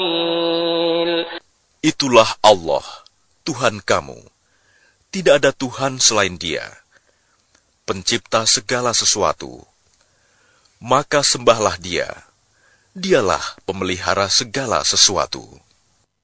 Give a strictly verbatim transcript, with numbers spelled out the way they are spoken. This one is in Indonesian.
Itulah Allah, Tuhan kamu. Tidak ada Tuhan selain Dia, pencipta segala sesuatu. Maka sembahlah Dia. Dialah pemelihara segala sesuatu.